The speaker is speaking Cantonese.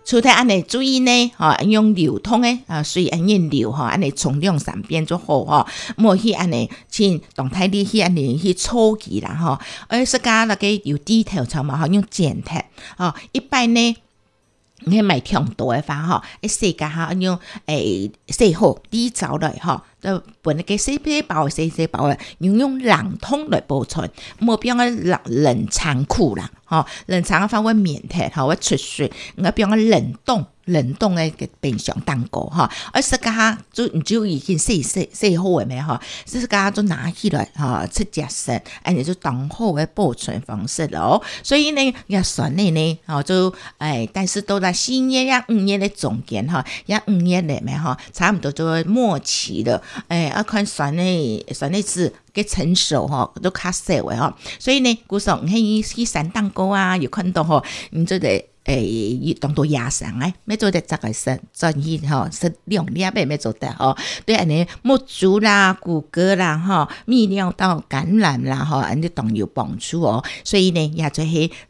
除了安尼注意呢，用流通的水安尼流安尼从量上边就好莫去安尼像动态的去安尼去抽起啦而是加那个有低头草嘛用剪头一般呢。你买强度的话洗甲用洗好滴走来就本来给洗包的用冷通来保存，莫变个冷藏库啦冷藏的方会免脱会出水，我变个冷冻的冰箱蛋糕而是甲就你就已经洗好的没是甲就拿起来吃食食，安尼就当好的保存方式咯。所以呢也算呢就但是都在4年呀5年的中间呀5年了没差不多就末期了看酸的字给成熟都较细的所以呢古时候去散蛋糕啊有看到你就得当做野生要做得这个是专业是2粒要做得对安尼木竹啦谷歌啦泌尿道感染啦安尼都有帮助所以呢也就是